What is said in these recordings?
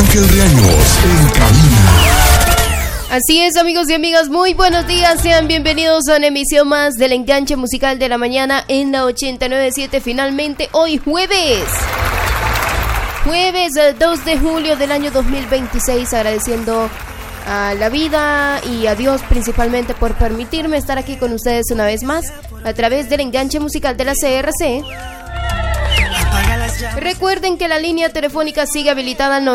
Ángel Reaños en cabina. Así es, amigos y amigas, muy buenos días, sean bienvenidos a una emisión más del Enganche Musical de la Mañana en la 89.7, finalmente hoy jueves 2 de julio del año 2026, agradeciendo a la vida y a Dios principalmente por permitirme estar aquí con ustedes una vez más a través del Enganche Musical de la CRC. Recuerden que la línea telefónica sigue habilitada al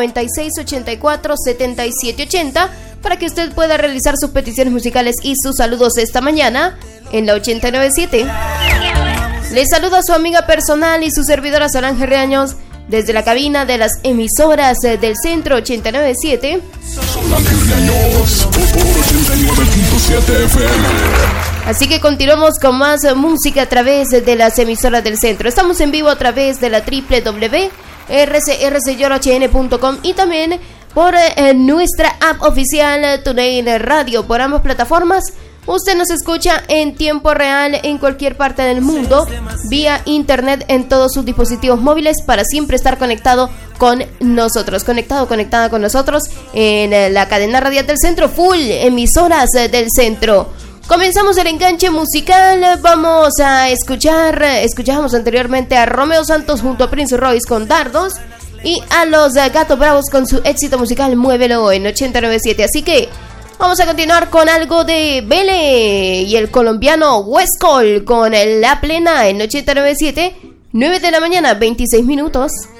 9684-7780 para que usted pueda realizar sus peticiones musicales y sus saludos esta mañana en la 89.7. Les saluda su amiga personal y su servidora Solange Reaños desde la cabina de las emisoras del Centro 89.7. Solange Reaños, 89.7 FM. Así que continuamos con más música a través de las emisoras del Centro. Estamos en vivo a través de la www.rcrcyorohn.com y también por nuestra app oficial TuneIn Radio. Por ambas plataformas usted nos escucha en tiempo real en cualquier parte del mundo vía internet en todos sus dispositivos móviles para siempre estar conectado con nosotros, conectada con nosotros en la cadena radial del Centro, full emisoras del Centro. Comenzamos el enganche musical, vamos a escuchábamos anteriormente a Romeo Santos junto a Prince Royce con Dardos y a los Gatos Bravos con su éxito musical Muévelo en 89.7, así que vamos a continuar con algo de Bele y el colombiano Westcol con La Plena en 89.7, 9 de la mañana, 26 minutos.